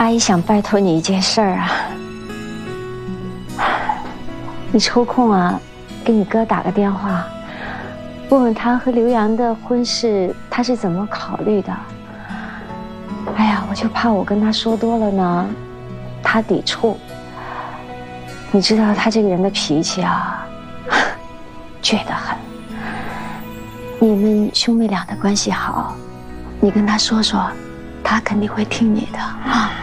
阿姨想拜托你一件事儿啊，你抽空啊，给你哥打个电话，问问他和刘洋的婚事他是怎么考虑的。哎呀，我就怕我跟他说多了呢，他抵触。你知道他这个人的脾气啊，倔得很。你们兄妹俩的关系好，你跟他说说，他肯定会听你的啊。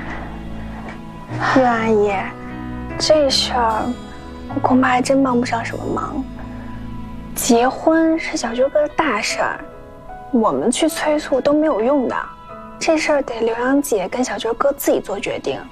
岳阿姨，这事儿我恐怕还真帮不上什么忙。结婚是小舅哥的大事儿，我们去催促都没有用的。这事儿得刘洋姐跟小舅哥自己做决定。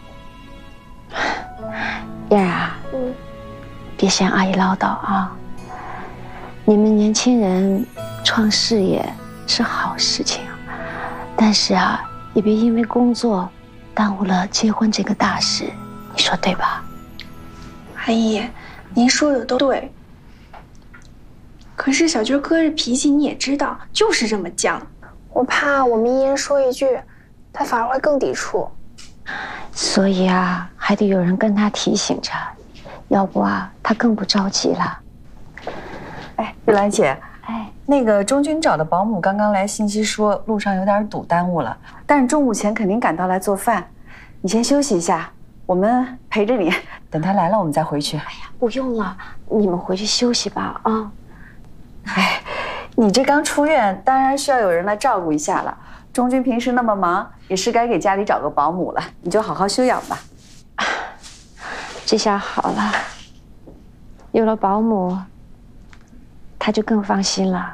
燕儿啊，别嫌阿姨唠叨啊。你们年轻人创事业是好事情，但是啊，也别因为工作耽误了结婚这个大事，你说对吧？ 阿姨，您说的都对。可是小舅哥这脾气你也知道，就是这么犟。我怕我们一人说一句，他反而会更抵触。 所以啊，还得有人跟他提醒着，要不啊，他更不着急了。 哎，玉兰姐， 哎， 那个中军找的保姆刚刚来信息说路上有点堵，耽误了，但是中午前肯定赶到来做饭。你先休息一下，我们陪着你，等他来了我们再回去。 哎呀，不用了，你们回去休息吧啊。 哎，你这刚出院，当然需要有人来照顾一下了。中军平时那么忙，也是该给家里找个保姆了。你就好好休养吧。 这下好了，有了保姆，他就更放心了。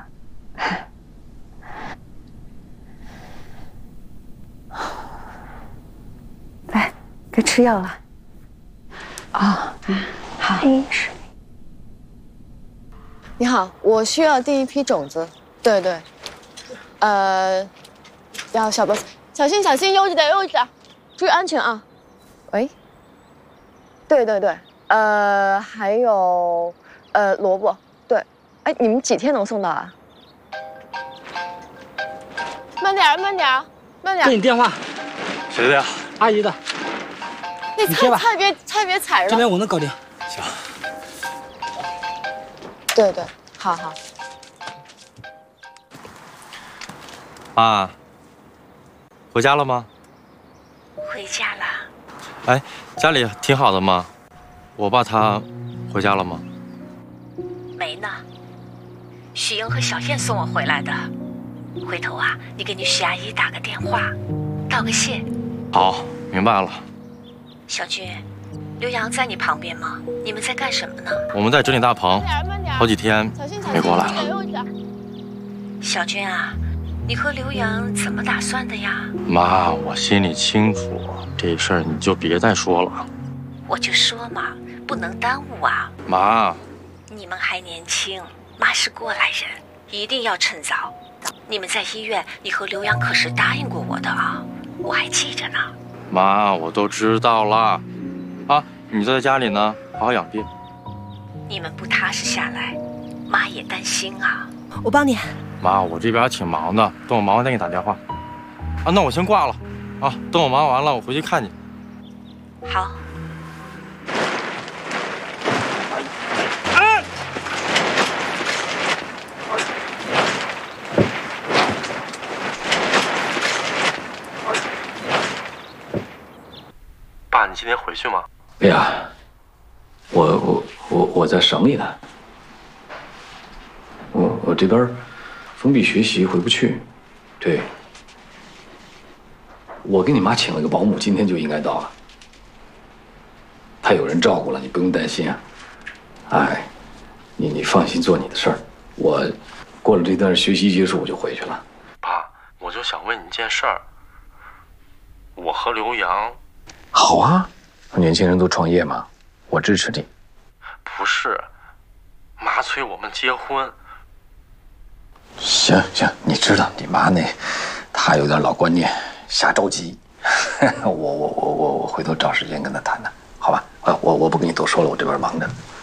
来，该吃药了。 啊，好。 是。 你好，我需要订一批种子。对对，要小包，小心小心，悠着点悠着点，注意安全啊。喂，对对对，还有萝卜，对，哎，你们几天能送到啊？慢点儿慢点儿慢点儿。 给你电话， 谁的呀？ 阿姨的。 那你贴吧菜别踩着。 这边我能搞定。 行。 对对，好好。 妈，回家了吗？ 回家了。 哎，家里挺好的吗？我爸他回家了吗？ 没呢，许英和小燕送我回来的。回头啊，你给你许阿姨打个电话，道个谢。 好，明白了。 小军，刘洋在你旁边吗？你们在干什么呢？ 我们在整理大棚，好几天没过来了。 小军啊，你和刘洋怎么打算的呀？ 妈，我心里清楚，这事儿你就别再说了。 我就说嘛，不能耽误啊。 妈， 你们还年轻，妈是过来人，一定要趁早。你们在医院，你和刘洋可是答应过我的啊，我还记着呢。 妈，我都知道了。啊，你就在家里呢，好好养病。 你们不踏实下来，妈也担心啊。 我帮你。 妈，我这边还挺忙的，等我忙完再给你打电话。啊，那我先挂了。啊，等我忙完了，我回去看你。 好。 爸，你今天回去吗？ 哎呀，我在省里呢。我这边封闭学习回不去。对，我给你妈请了个保姆，今天就应该到了。她有人照顾了，你不用担心啊。哎，你放心做你的事儿。我过了这段学习结束，我就回去了。 爸，我就想问你一件事儿。我和刘洋。 好啊，年轻人都创业嘛，我支持你。 不是，妈催我们结婚。 行行，你知道你妈她有点老观念，瞎着急。我回头找时间跟她谈谈，好吧？我不跟你多说了，我这边忙着。